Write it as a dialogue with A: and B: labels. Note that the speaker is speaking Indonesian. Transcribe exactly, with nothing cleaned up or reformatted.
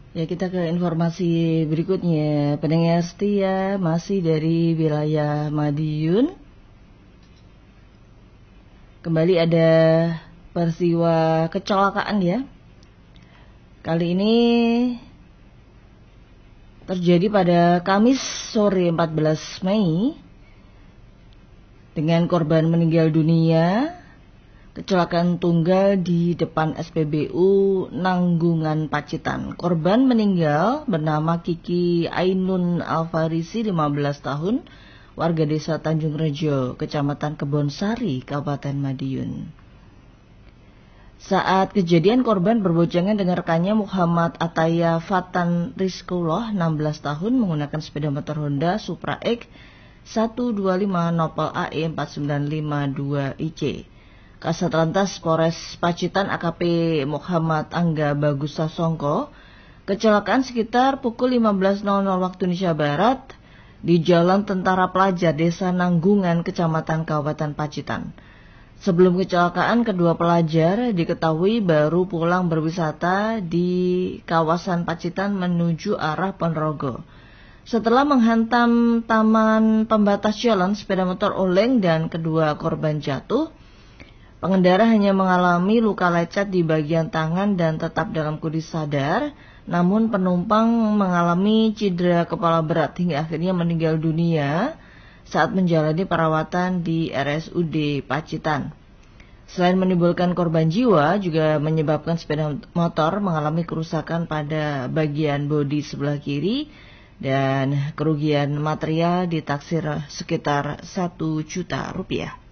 A: Ya, kita ke informasi berikutnya. Pendengar setia, masih dari wilayah Madiun. Kembali ada peristiwa kecelakaan ya. Kali ini terjadi pada Kamis sore empat belas Mei dengan korban meninggal dunia. Kecelakaan tunggal di depan S P B U Nanggungan Pacitan. Korban meninggal bernama Kiki Ainun Alfarisi, lima belas tahun, warga desa Tanjung Rejo, Kecamatan Kebonsari, Kabupaten Madiun. Saat kejadian, korban berboncengan dengan rekannya Muhammad Ataya Fatan Rizkullah, enam belas tahun, menggunakan sepeda motor Honda Supra X seratus dua puluh lima Nopal A E empat sembilan lima dua I C. Kasat Lantas Polres Pacitan A K P Muhammad Angga Bagus Sasongko, kecelakaan sekitar pukul lima belas waktu Indonesia Barat di Jalan Tentara Pelajar Desa Nanggungan, Kecamatan Kabupaten Pacitan. Sebelum kecelakaan, kedua pelajar diketahui baru pulang berwisata di kawasan Pacitan menuju arah Ponorogo. Setelah menghantam taman pembatas jalan, sepeda motor oleng dan kedua korban jatuh. Pengendara hanya mengalami luka lecet di bagian tangan dan tetap dalam kondisi sadar, namun penumpang mengalami cedera kepala berat hingga akhirnya meninggal dunia saat menjalani perawatan di R S U D Pacitan. Selain menimbulkan korban jiwa, juga menyebabkan sepeda motor mengalami kerusakan pada bagian bodi sebelah kiri dan kerugian material ditaksir sekitar satu juta rupiah.